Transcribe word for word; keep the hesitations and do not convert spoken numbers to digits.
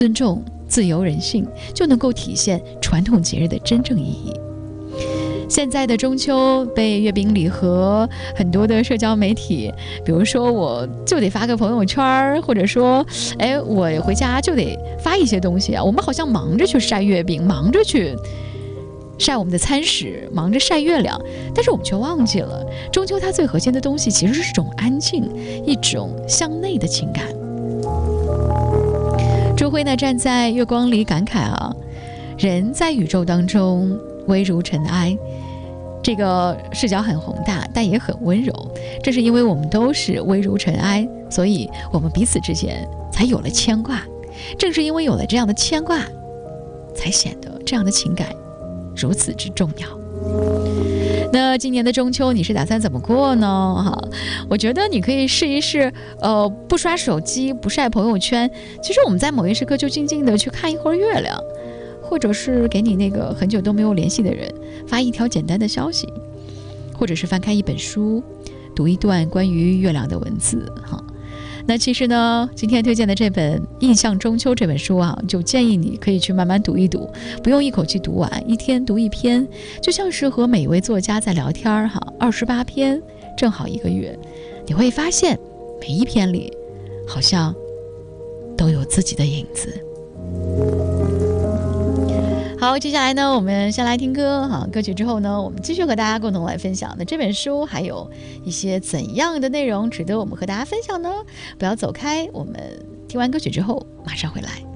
尊重自由人性，就能够体现传统节日的真正意义。现在的中秋被月饼礼盒，很多的社交媒体，比如说我就得发个朋友圈，或者说哎，我回家就得发一些东西啊。我们好像忙着去晒月饼，忙着去晒我们的餐食，忙着晒月亮，但是我们却忘记了，中秋它最核心的东西其实是一种安静，一种向内的情感。朱辉呢站在月光里感慨啊，人在宇宙当中微如尘埃，这个视角很宏大，但也很温柔。正是因为我们都是微如尘埃，所以我们彼此之间才有了牵挂。正是因为有了这样的牵挂，才显得这样的情感如此之重要。那今年的中秋你是打算怎么过呢？哈，我觉得你可以试一试，呃，不刷手机，不晒朋友圈。其实我们在某一时刻就静静的去看一会儿月亮，或者是给你那个很久都没有联系的人发一条简单的消息，或者是翻开一本书，读一段关于月亮的文字哈。那其实呢，今天推荐的这本《印象中秋》这本书啊，就建议你可以去慢慢读一读，不用一口气读完，一天读一篇，就像是和每一位作家在聊天哈。二十八篇，正好一个月，你会发现每一篇里好像都有自己的影子。好，接下来呢，我们先来听歌哈。歌曲之后呢，我们继续和大家共同来分享的这本书还有一些怎样的内容值得我们和大家分享呢？不要走开，我们听完歌曲之后马上回来。